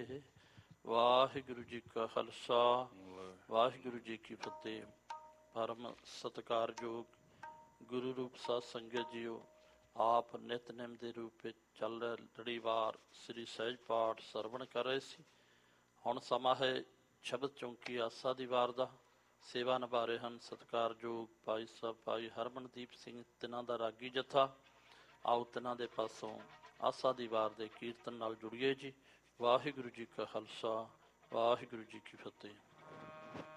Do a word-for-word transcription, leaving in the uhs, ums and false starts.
ਫਤਿਹ। ਵਾਹਿਗੁਰੂ ਜੀ ਕਾ ਖਾਲਸਾ ਵਾਹਿਗੁਰੂ ਜੀ ਕੀ ਫਤਿਹ। ਪਰਮ ਸਤਿਕਾਰਯੋਗ ਗੁਰੂ ਰੂਪ ਸਾਧ ਸੰਗਤ ਜੀਓ, ਆਪ ਨਿਤਨੇਮ ਦੇ ਰੂਪ ਵਿੱਚ ਚੱਲ ਰਿਹਾ ਲੜੀਵਾਰ ਸ੍ਰੀ ਸਹਿਜ ਪਾਠ ਸਰਵਣ ਕਰ ਰਹੇ ਸੀ। ਹੁਣ ਸਮਾਂ ਹੈ ਸ਼ਬਦ ਚੌਂਕੀ ਆਸਾ ਦੀ ਵਾਰ ਦਾ। ਸੇਵਾ ਨਿਭਾ ਰਹੇ ਹਨ ਸਤਿਕਾਰਯੋਗ ਭਾਈ ਸਾਹਿਬ ਭਾਈ ਹਰਮਨਦੀਪ ਸਿੰਘ, ਤਿੰਨਾਂ ਦਾ ਰਾਗੀ ਜੱਥਾ। ਆਓ ਤਿੰਨਾਂ ਦੇ ਪਾਸੋਂ ਆਸਾ ਦੀ ਵਾਰ ਦੇ ਕੀਰਤਨ ਨਾਲ ਜੁੜੀਏ ਜੀ। ਵਾਹਿਗੁਰੂ ਜੀ ਕਾ ਖਾਲਸਾ ਵਾਹਿਗੁਰੂ ਜੀ ਕੀ ਫਤਿਹ।